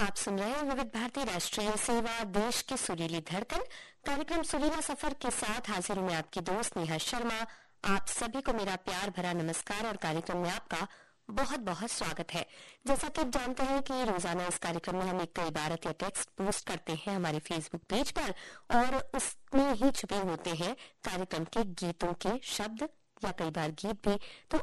आप सुन रहे हैं विविध भारती राष्ट्रीय सेवा, देश की सुरीली धड़कन। कार्यक्रम सुरीला सफर के साथ हाजिर हूं मैं आपकी दोस्त नेहा शर्मा। आप सभी को मेरा प्यार भरा नमस्कार और कार्यक्रम में आपका बहुत बहुत स्वागत है। जैसा कि आप जानते हैं कि रोजाना इस कार्यक्रम में हम एक कई इबारत या टेक्स्ट पोस्ट करते हैं हमारे फेसबुक पेज पर और उसमें ही छुपे होते हैं कार्यक्रम के गीतों के शब्द या कई बार गीत भी। तो